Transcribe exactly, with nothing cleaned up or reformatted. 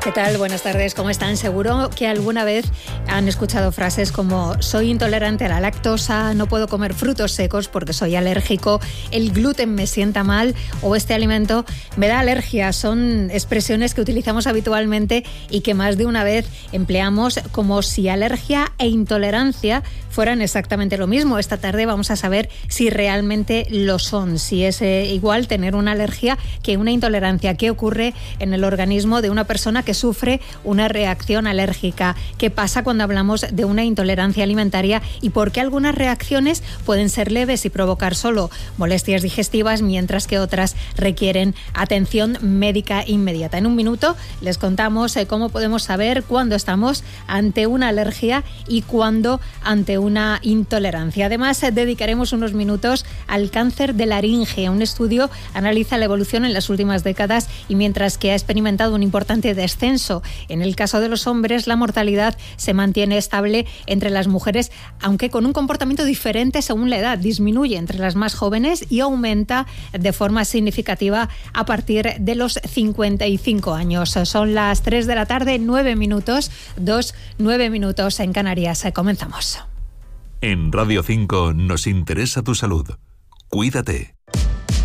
¿Qué tal? Buenas tardes, ¿cómo están? Seguro que alguna vez han escuchado frases como soy intolerante a la lactosa, no puedo comer frutos secos porque soy alérgico, el gluten me sienta mal o este alimento me da alergia. Son expresiones que utilizamos habitualmente y que más de una vez empleamos como si alergia e intolerancia fueran exactamente lo mismo. Esta tarde vamos a saber si realmente lo son, si es eh, igual tener una alergia que una intolerancia. ¿Qué ocurre en el organismo de una persona que sufre una reacción alérgica? ¿Qué pasa cuando hablamos de una intolerancia alimentaria y por qué algunas reacciones pueden ser leves y provocar solo molestias digestivas, mientras que otras requieren atención médica inmediata? En un minuto les contamos eh, cómo podemos saber cuándo estamos ante una alergia y cuándo ante una intolerancia. Además, eh, dedicaremos unos minutos al cáncer de laringe. Un estudio analiza la evolución en las últimas décadas y mientras que ha experimentado un importante descenso en el caso de los hombres, la mortalidad se mantiene estable entre las mujeres, aunque con un comportamiento diferente según la edad. Disminuye entre las más jóvenes y aumenta de forma significativa a partir de los cincuenta y cinco años. Son las tres de la tarde, nueve minutos, dos, nueve minutos en Canarias. Comenzamos. En Radio cinco nos interesa tu salud. Cuídate.